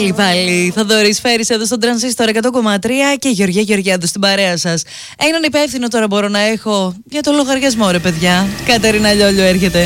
Πάλι. Θοδωρής Φέρης εδώ στον Τρανζίστορ 100,3 και Γεωργία Γεωργιάδου στην παρέα σας. Έναν υπεύθυνο τώρα μπορώ να έχω για το λογαριασμό, ρε παιδιά. Κατερίνα Λιόλιο έρχεται.